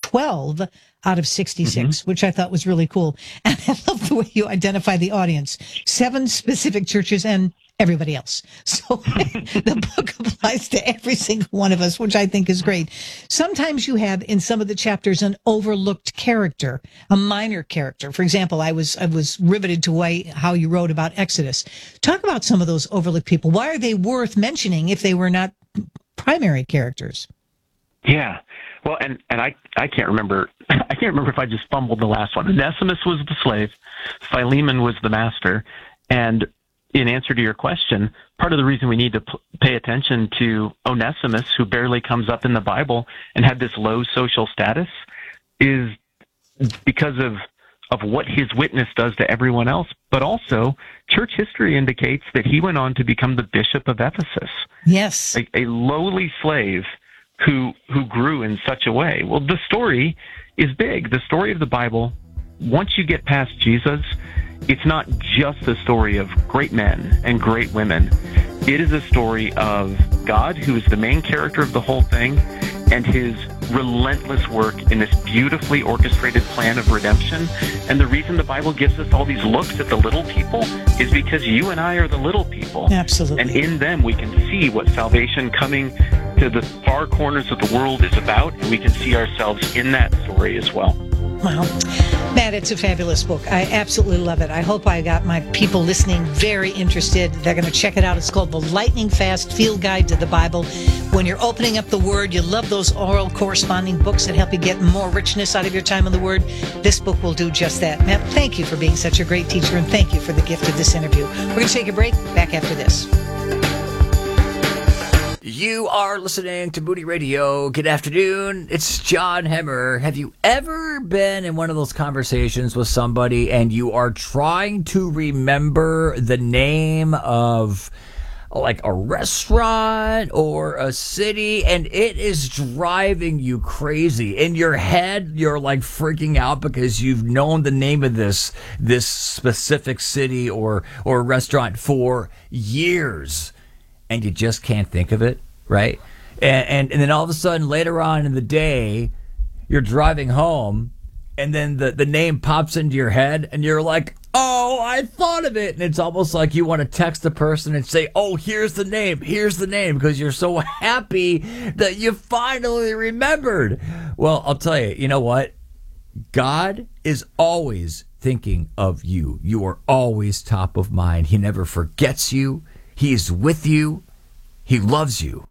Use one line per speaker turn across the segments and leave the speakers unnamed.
12 out of 66, which I thought was really cool. And I love the way you identify the audience. 7 specific churches and everybody else. So the book applies to every single one of us, which I think is great. Sometimes you have in some of the chapters an overlooked character, a minor character. For example, I was riveted to how you wrote about Exodus. Talk about some of those overlooked people. Why are they worth mentioning if they were not primary characters?
Yeah. Well, and I can't remember. I can't remember if I just fumbled the last one. Onesimus was the slave. Philemon was the master. And in answer to your question, part of the reason we need to pay attention to Onesimus, who barely comes up in the Bible and had this low social status, is because of what his witness does to everyone else. But also, church history indicates that he went on to become the bishop of Ephesus.
Yes.
A lowly slave who grew in such a way. Well, the story is big. The story of the Bible, once you get past Jesus, it's not just a story of great men and great women. It is a story of God, who is the main character of the whole thing, and his relentless work in this beautifully orchestrated plan of redemption. And the reason the Bible gives us all these looks at the little people is because you and I are the little people.
Absolutely.
And in them we can see what salvation coming to the far corners of the world is about, and we can see ourselves in that story as well.
Wow. Matt, it's a fabulous book. I absolutely love it. I hope I got my people listening very interested. They're going to check it out. It's called The Lightning Fast Field Guide to the Bible. When you're opening up the Word, you love those oral corresponding books that help you get more richness out of your time in the Word. This book will do just that. Matt, thank you for being such a great teacher, and thank you for the gift of this interview. We're going to take a break. Back after this.
You are listening to Moody Radio. Good afternoon. It's John Hemmer. Have you ever been in one of those conversations with somebody and you are trying to remember the name of like a restaurant or a city, and it is driving you crazy? In your head, you're like freaking out because you've known the name of this specific city or restaurant for years, and you just can't think of it, right? And then all of a sudden, later on in the day, you're driving home, and then the name pops into your head, and you're like, oh, I thought of it. And it's almost like you want to text the person and say, oh, here's the name, because you're so happy that you finally remembered. Well, I'll tell you, you know what? God is always thinking of you. You are always top of mind. He never forgets you. He is with you. He loves you.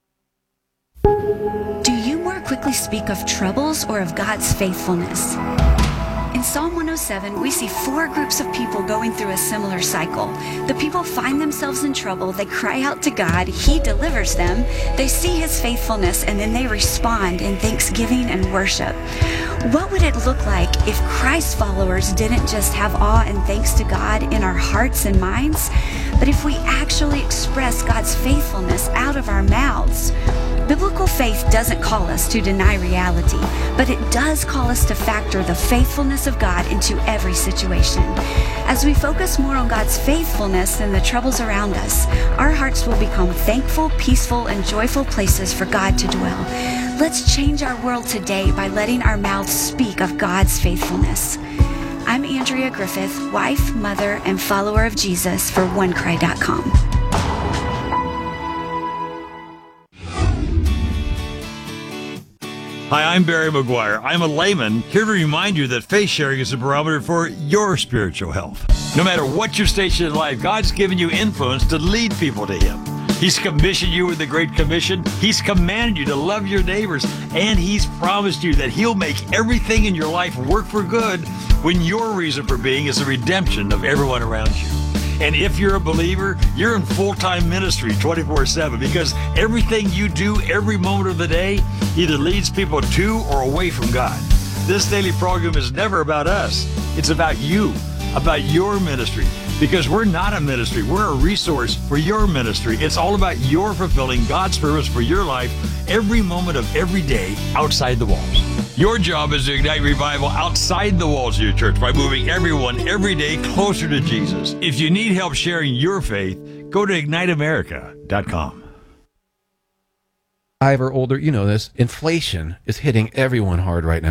Do you more quickly speak of troubles or of God's faithfulness? In Psalm 107, we see 4 groups of people going through a similar cycle. The people find themselves in trouble. They cry out to God. He delivers them. They see his faithfulness, and then they respond in thanksgiving and worship. What would it look like if Christ followers didn't just have awe and thanks to God in our hearts and minds, but if we actually express God's faithfulness out of our mouths? Biblical faith doesn't call us to deny reality, but it does call us to factor the faithfulness of God into every situation. As we focus more on God's faithfulness than the troubles around us, our hearts will become thankful, peaceful, and joyful places for God to dwell. Let's change our world today by letting our mouths speak of God's faithfulness. I'm Andrea Griffith, wife, mother, and follower of Jesus for OneCry.com.
Hi, I'm Barry McGuire. I'm a layman here to remind you that faith sharing is a barometer for your spiritual health. No matter what your station in life, God's given you influence to lead people to Him. He's commissioned you with the Great Commission. He's commanded you to love your neighbors. And He's promised you that He'll make everything in your life work for good when your reason for being is the redemption of everyone around you. And if you're a believer, you're in full-time ministry 24/7 because everything you do every moment of the day either leads people to or away from God. This daily program is never about us. It's about you, about your ministry. Because we're not a ministry, we're a resource for your ministry. It's all about your fulfilling God's purpose for your life every moment of every day outside the walls. Your job is to ignite revival outside the walls of your church by moving everyone every day closer to Jesus. If you need help sharing your faith, go to IgniteAmerica.com.
Ivor Older, you know this. Inflation is hitting everyone hard right now.